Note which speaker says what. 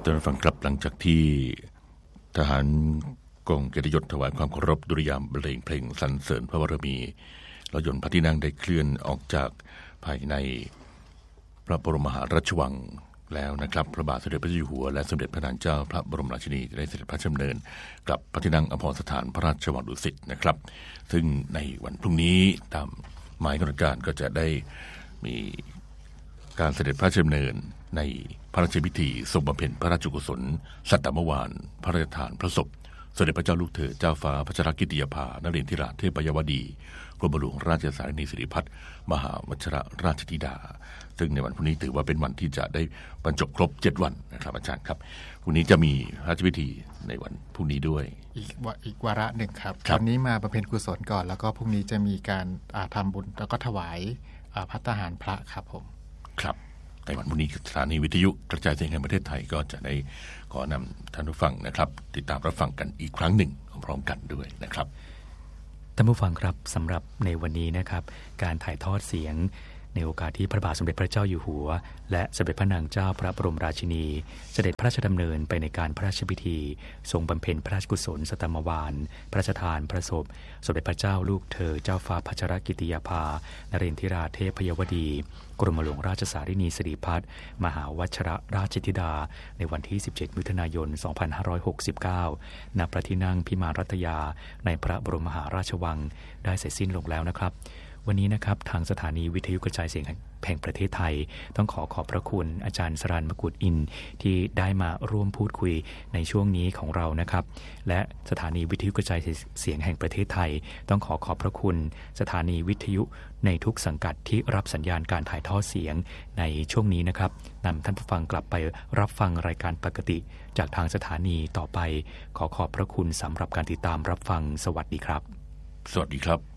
Speaker 1: ท่านฟังครับหลังจากที่ทหารกองเกียรติยศถวายความเคารพดุริยางค์บรรเลงเพลงสรรเสริญพระบารมีรถยนต์พระที่นั่งได้เคลื่อนออกจากภายในพระบรมมหาราชวังแล้วนะครับพระบาทสมเด็จพระเจ้าอยู่หัวและสมเด็จพระนางเจ้าพระบรมราชินีได้เสด็จพระราชดำเนินกลับพระที่นั่งอัมพรสถานพระราชวังดุสิตนะครับซึ่งในวันพรุ่งนี้ตามหมายกำหนดการก็จะได้มีการเสด็จพระราชดำเนินในพระราชพิธีทรงบำเพ็ญพระราชกุศลสัตตมวานพระราชทานพระศพสมเด็จพระเจ้าลูกเธอเจ้าฟ้าพัชรกิติยาภานเรนทิราเทพยวดีกรมหลวงราชสารินีสิริพัฒน์มหาวชิรราชธิดาซึ่งในวันพรุ่งนี้ถือว่าเป็นวันที่จะได้บรรจบครบ7วันนะครับอาจารย์ครับพรุ่งนี้จะมีพระราชพิธีในวันพรุ่งนี้ด้วย
Speaker 2: อีกวาระหนึ่งครับวันนี้มาบำเพ็ญกุศลก่อนแล้วก็พรุ่งนี้จะมีการทำบุญแล้วก็ถวายภัตตาหารพระครับผม
Speaker 1: ครับในวันพรุ่งนี้สถานีวิทยุกระจายเสียงแห่งประเทศไทยก็จะได้ขอนำท่านผู้ฟังนะครับติดตามรับฟังกันอีกครั้งหนึ่งพร้อมกันด้วยนะครับ
Speaker 3: ท่านผู้ฟังครับสำหรับในวันนี้นะครับการถ่ายทอดเสียงในโอกาสที่พระบาทสมเด็จพระเจ้าอยู่หัวและสมเด็จพระนางเจ้าพระบรมราชินีเสด็จพระราชดำเนินไปในการพระราชพิธีทรงบำเพ็ญพระราชกุศลสัตตมวานพระราชทานพระศพสมเด็จพระเจ้าลูกเธอเจ้าฟ้าพัชรกิติยาภานเรนทิราเทพยวดีกรมหลวงราชสารินีสิริพัฒน์มหาวชิรราชธิดาในวันที่17มิถุนายน2569ณพระที่นั่งพิมานรัตยาในพระบรมมหาราชวังได้เสร็จสิ้นลงแล้วนะครับวันนี้นะครับทางสถานีวิทยุกระจายเสียงแห่งประเทศไทยต้องขอบพระคุณอาจารย์สรัญ มกุฎอินทร์ที่ได้มาร่วมพูดคุยในช่วงนี้ของเรานะครับและสถานีวิทยุกระจายเสียงแห่งประเทศไทยต้องขอบพระคุณสถานีวิทยุในทุกสังกัดที่รับสัญญาณการถ่ายทอดเสียงในช่วงนี้นะครับนำท่านผู้ฟังกลับไปรับฟังรายการปกติจากทางสถานีต่อไปขอบพระคุณสำหรับการติดตามรับฟังสวัสดีครับ
Speaker 1: สวัสดีครับ